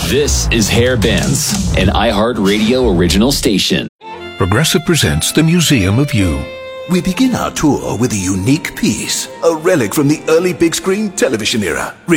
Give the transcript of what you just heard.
This is Hair Bands, an iHeartRadio original station. Progressive presents the Museum of You. We begin our tour with a unique piece, a relic from the early big screen television era.